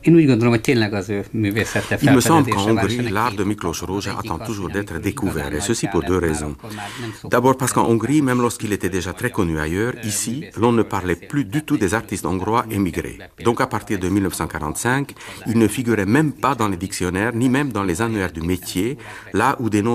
Én úgy gondolom, hogy tényleg az ő művészete Il me semble qu'en felfedezése vár, és Hongrie, ennek l'art két de Miklos oka van. Rózsa Az egyik attend az, toujours hogy d'être amikor découvert, et igazán ceci nagy pour deux sztár lett már, raisons. akkor már nem szokott D'abord parce qu'en Hongrie, même beszélni lorsqu'il était déjà très connu ailleurs, ici, művészekről, l'on ne parlait beszélni, plus du tout des artistes hongrois émigrés. Donc à partir de 1945, il ne figurait même pas dans les dictionnaires, ni même dans les annuaires du métier, là où des noms